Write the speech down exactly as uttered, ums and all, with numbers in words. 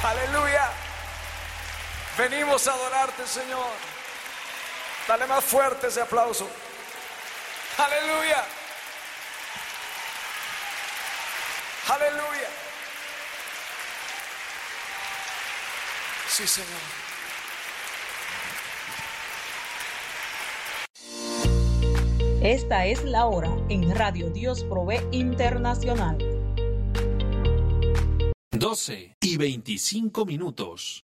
Aleluya. Venimos a adorarte, Señor. Dale más fuerte ese aplauso. Aleluya. Aleluya. Sí, Señor. Esta es la hora en Radio Dios Provee Internacional. doce y veinticinco minutos.